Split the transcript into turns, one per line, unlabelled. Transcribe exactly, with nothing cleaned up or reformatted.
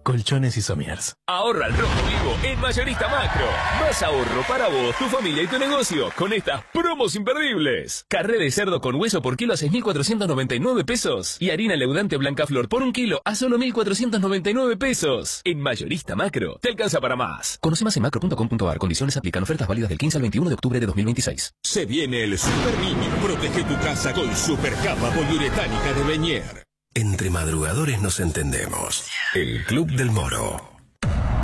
Colchones y somiers.
Ahorra al rojo vivo en Mayorista Macro. Más ahorro para vos, tu familia y tu negocio con estas promos imperdibles. Carré de cerdo con hueso por kilo a seis mil cuatrocientos noventa y nueve pesos. Y harina leudante Blancaflor por un kilo a solo mil cuatrocientos noventa y nueve pesos. En Mayorista Macro te alcanza para más. Conoce más en macro punto com punto ar. Condiciones aplican. Ofertas válidas del quince al veintiuno de octubre de dos mil veintiséis.
Se viene el Super Niño. Protege tu casa con Super Capa poliuretánica de Beñer.
Entre madrugadores nos entendemos. El Club del Moro.